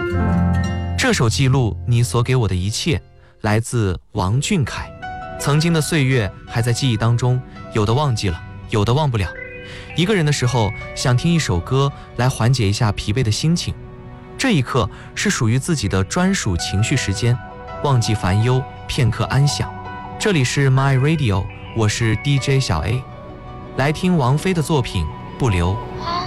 这首记录你所给我的一切，来自王俊凯。曾经的岁月还在记忆当中，有的忘记了，有的忘不了。一个人的时候，想听一首歌来缓解一下疲惫的心情。这一刻是属于自己的专属情绪时间，忘记烦忧，片刻安详。这里是 My Radio， 我是 DJ 小 A， 来听王菲的作品《不留》。